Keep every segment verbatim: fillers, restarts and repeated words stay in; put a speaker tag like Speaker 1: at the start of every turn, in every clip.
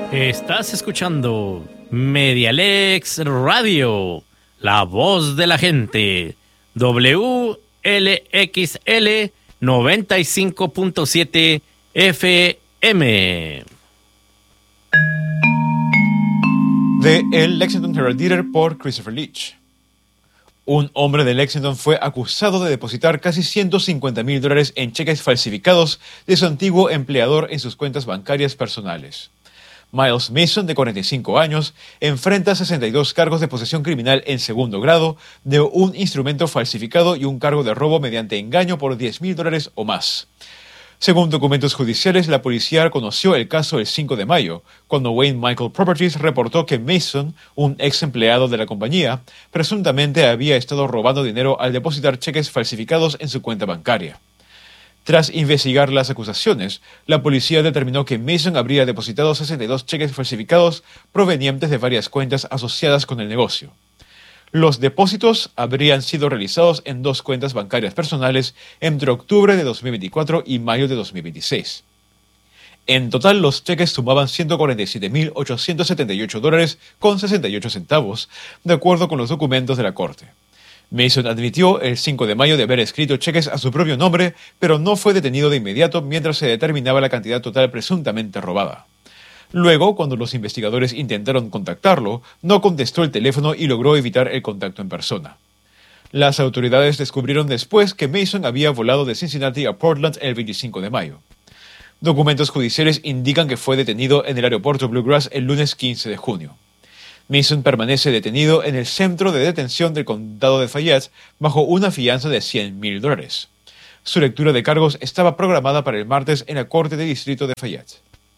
Speaker 1: Estás escuchando Medialex Radio, la voz de la gente, W L X L noventa y cinco punto siete F M.
Speaker 2: De El Lexington Herald Leader por Christopher Leach. Un hombre de Lexington fue acusado de depositar casi ciento cincuenta mil dólares en cheques falsificados de su antiguo empleador en sus cuentas bancarias personales. Miles Mason, de cuarenta y cinco años, enfrenta sesenta y dos cargos de posesión criminal en segundo grado de un instrumento falsificado y un cargo de robo mediante engaño por diez mil dólares o más. Según documentos judiciales, la policía conoció el caso el cinco de mayo, cuando Wayne Michael Properties reportó que Mason, un ex empleado de la compañía, presuntamente había estado robando dinero al depositar cheques falsificados en su cuenta bancaria. Tras investigar las acusaciones, la policía determinó que Mason habría depositado sesenta y dos cheques falsificados provenientes de varias cuentas asociadas con el negocio. Los depósitos habrían sido realizados en dos cuentas bancarias personales entre octubre de dos mil veinticuatro y mayo de dos mil veintiséis. En total, los cheques sumaban ciento cuarenta y siete mil ochocientos setenta y ocho dólares con sesenta y ocho centavos, de acuerdo con los documentos de la corte. Mason admitió el cinco de mayo de haber escrito cheques a su propio nombre, pero no fue detenido de inmediato mientras se determinaba la cantidad total presuntamente robada. Luego, cuando los investigadores intentaron contactarlo, no contestó el teléfono y logró evitar el contacto en persona. Las autoridades descubrieron después que Mason había volado de Cincinnati a Portland el veinticinco de mayo. Documentos judiciales indican que fue detenido en el aeropuerto Bluegrass el lunes quince de junio. Mason permanece detenido en el centro de detención del condado de Fayette bajo una fianza de cien mil dólares. Su lectura de cargos estaba programada para el martes en la Corte de Distrito de Fayette.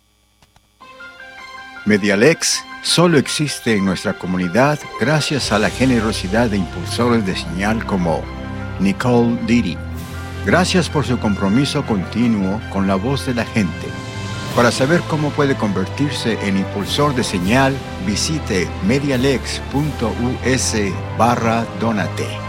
Speaker 3: Medialex solo existe en nuestra comunidad gracias a la generosidad de impulsores de señal como Nicole Didi. Gracias por su compromiso continuo con la voz de la gente. Para saber cómo puede convertirse en impulsor de señal, visite medialex punto us barra donate.